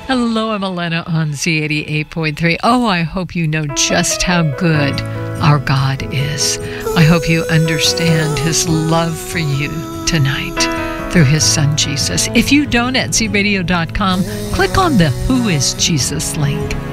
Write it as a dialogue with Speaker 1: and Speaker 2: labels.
Speaker 1: Hello, I'm Elena on Z88.3. Oh, I hope you know just how good our God is. I hope you understand His love for you tonight through His Son, Jesus. If you don't, at ZRadio.com, click on the Who is Jesus link.